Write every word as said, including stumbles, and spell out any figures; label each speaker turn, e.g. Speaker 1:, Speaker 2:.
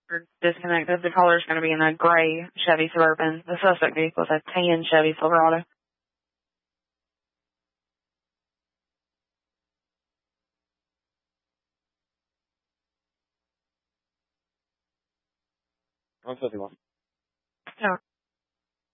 Speaker 1: We're disconnected. The caller's going to be in a gray Chevy Suburban. The suspect vehicle is a tan Chevy Silverado.
Speaker 2: one fifty-one.
Speaker 1: No.